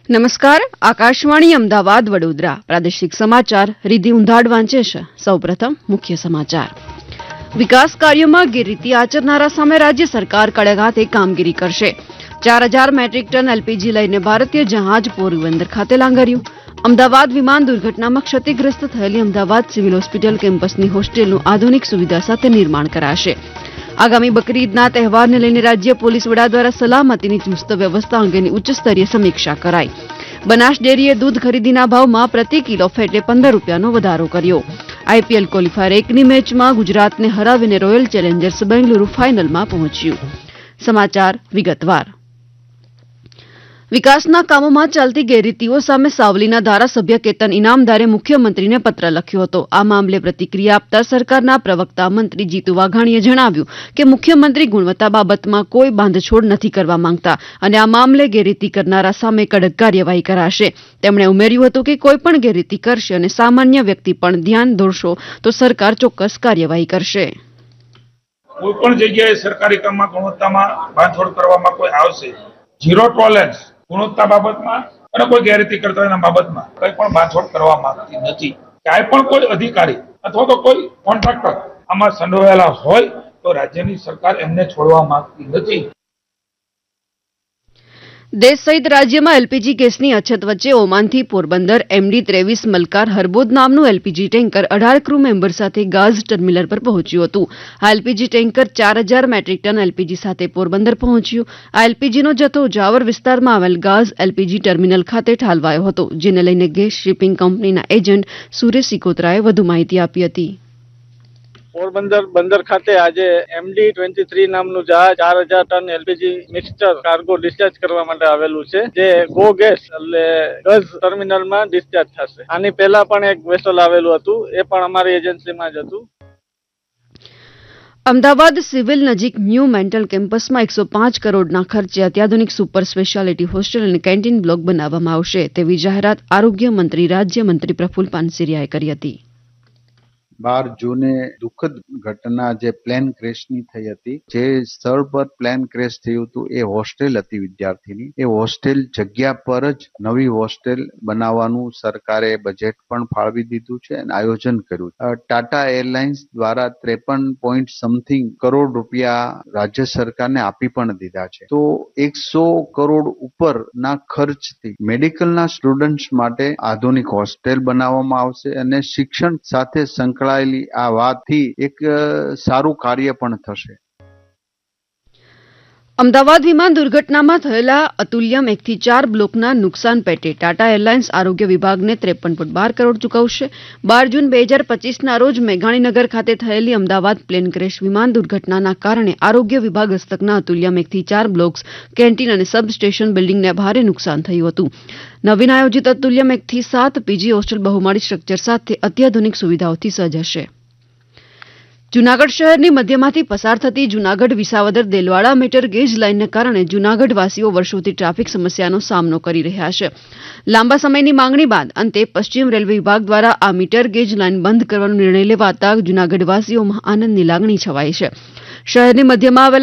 નમસ્કાર, આકાશવાણી અમદાવાદ વડોદરા પ્રાદેશિક સમાચાર રીધિ ઉંધાડ વાંચે છે. સૌપ્રથમ મુખ્ય સમાચાર. વિકાસ કાર્યોમાં ગેરરીતિ આચરનારા સામે રાજ્ય સરકાર કડક હાથે કામગીરી કરશે. 4000 મેટ્રિક ટન એલપીજી લઈને ભારતીય જહાજ પોરબંદર ખાતે લાંગર્યું. અમદાવાદ વિમાન દુર્ઘટનામાં ક્ષતિગ્રસ્ત થયેલી અમદાવાદ સિવિલ હોસ્પિટલ કેમ્પસની હોસ્ટેલનું આધુનિક સુવિધા સાથે નિર્માણ કરાશે. આગામી બકરી ઈદના તહેવારને લઈને રાજ્ય પોલીસ વડા દ્વારા સલામતીની ચુસ્ત વ્યવસ્થા અંગેની ઉચ્ચસ્તરીય સમીક્ષા કરાઈ. બનાસ ડેરીએ દૂધ ખરીદીના ભાવમાં પ્રતિ કિલો ફેટે 15 રૂપિયાનો વધારો કર્યો. આઈપીએલ ક્વોલિફાયર 1ની મેચમાં ગુજરાતને હરાવીને રોયલ ચેલેન્જર્સ બેંગલુરુ ફાઇનલમાં પહોંચ્યું. સમાચાર વિગતવાર. વિકાસના કામોમાં ચાલતી ગેરરીતિઓ સામે સાવલીના ધારાસભ્ય કેતન ઇનામદારે મુખ્યમંત્રીને પત્ર લખ્યો હતો. આ મામલે પ્રતિક્રિયા આપતા સરકારના પ્રવક્તા મંત્રી જીતુ વાઘાણીએ જણાવ્યું કે મુખ્યમંત્રી ગુણવત્તા બાબતમાં કોઈ બાંધછોડ નથી કરવા માંગતા અને આ મામલે ગેરરીતિ કરનારા સામે કડક કાર્યવાહી કરાશે. તેમણે ઉમેર્યું હતું કે કોઈ પણ ગેરરીતિ કરશે અને સામાન્ય વ્યક્તિ પણ ધ્યાન દોરશો તો સરકાર ચોક્કસ કાર્યવાહી કરશે. કોઈ પણ જગ્યાએ સરકારી કામમાં ગુણવત્તામાં બાંધછોડ કરવામાં કોઈ આવશે. ઝીરો ટોલરન્સ ગુણવત્તા બાબતમાં અને કોઈ ગેરરીતિ કરતા એના બાબતમાં કંઈ પણ બાંધછોડ કરવા માંગતી નથી. ક્યાંય પણ કોઈ અધિકારી અથવા તો કોઈ કોન્ટ્રાક્ટર આમાં સંડોવાયેલા હોય તો રાજ્યની સરકાર એમને છોડવા માંગતી નથી. દેશ સહિત રાજ્યમાં એલપીજી ગેસની અછત વચ્ચે ઓમાનથી પોરબંદર એમડી 23 મલકાર હરબોદ નામનું એલપીજી ટેન્કર 18 ક્રૂ મેમ્બર સાથે ગાઝ ટર્મિનલ પર પહોંચ્યું હતું. આ LPG tanker 4000 metric ton LPG સાથે પોરબંદર પહોંચ્યું. આ એલપીજીનો જથ્થો જાવર વિસ્તારમાં આવેલ ગાઝ એલપીજી ટર્મિનલ ખાતે ઠાલવાયો હતો, જેને લઈને ગેસ શિપિંગ કંપનીના એજન્ટ સુરેશ સિકોતરાએ વધુ માહિતી આપી હતી. પોરબંદર બંદર ખાતે આજે એમડી 23 નામનું જહાજ 4000 ton LPG mixture cargo discharge કરવા માટે આવેલું છે, જે ગો ગેસ એટલે ગઝ ટર્મિનલમાં ડિસ્ચાર્જ થશે. આની પહેલા પણ એક વેસલ આવેલું હતું, એ પણ અમારી એજન્સીમાં જ હતું. અમદાવાદ સિવિલ નજીક ન્યૂ મેન્ટલ કેમ્પસમાં 105 કરોડના ખર્ચે અત્યાધુનિક સુપર સ્પેશિયાલિટી હોસ્ટેલ અને કેન્ટીન બ્લોક બનાવવામાં આવશે, તેવી જાહેરાત આરોગ્ય મંત્રી રાજ્યમંત્રી પ્રફુલ્લ પાનસેરિયાએ કરી હતી. 12 જૂને દુઃખદ ઘટના જે પ્લેન ક્રેશની થઈ હતી, જે સ્થળ પર પ્લેન ક્રેશ થયું હતું એ હોસ્ટેલ હતી વિદ્યાર્થીની. એ હોસ્ટેલ જગ્યા પર જ નવી હોસ્ટેલ બનાવવાનું સરકારે બજેટ પણ ફાળવી દીધું છે અને આયોજન કર્યું. ટાટા એરલાઇન્સ દ્વારા 53 કરોડ રૂપિયા રાજ્ય સરકારને આપી પણ દીધા છે. તો 100 કરોડ ઉપરના ખર્ચથી મેડિકલના સ્ટુડન્ટ્સ માટે આધુનિક હોસ્ટેલ બનાવવામાં આવશે અને શિક્ષણ સાથે સંકળાયેલી આ વાતથી એક સારું કાર્ય પણ થશે. અમદાવાદ વિમાન દુર્ઘટનામાં થયેલા અતુલ્યમ 1 થી 4 બ્લોકના નુકસાન પેટે ટાટા એરલાઇન્સ આરોગ્ય વિભાગને 53.12 કરોડ ચૂકવશે. 12 જૂન 2025ના રોજ મેઘાણીનગર ખાતે થયેલી અમદાવાદ પ્લેન ક્રેશ વિમાન દુર્ઘટનાના કારણે આરોગ્ય વિભાગ હસ્તકના અતુલ્યમ 1 થી 4 બ્લોક્સ, કેન્ટીન અને સબ સ્ટેશન બિલ્ડિંગને ભારે નુકસાન થયું હતું. નવીન આયોજિત અતુલ્યમ 1 થી 7 પીજી હોસ્ટેલ બહુમાળી સ્ટ્રક્ચર સાથે અત્યાધુનિક સુવિધાઓથી સજ્જ હશે. જૂનાગઢ શહેરની મધ્યમાંથી પસાર થતી જૂનાગઢ વિસાવદર દેલવાડા મીટર ગેજ લાઇનને કારણે જૂનાગઢવાસીઓ વર્ષોથી ટ્રાફિક સમસ્યાનો સામનો કરી રહ્યા છે. લાંબા સમયની માંગણી બાદ અંતે પશ્ચિમ રેલવે વિભાગ દ્વારા આ મીટર ગેજ લાઇન બંધ કરવાનો નિર્ણય લેવાતા જૂનાગઢવાસીઓમાં આનંદની લાગણી છવાઈ છે. શહેરની મધ્યમાં આવેલા